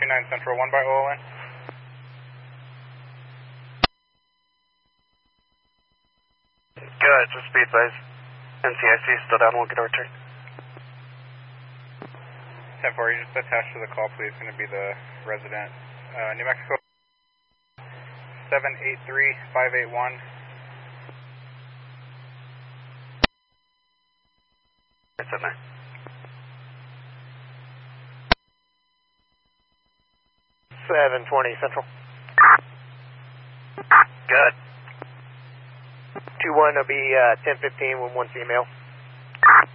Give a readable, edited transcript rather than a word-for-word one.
29 Central, 1 by OLN. Good, just be advised. NCIC still down, we'll get a return. 10-4, you just attached to the call, please. Going to be the resident. New Mexico 783581. It's in there. 720 Central. Good. 21 will be 1015 when one female.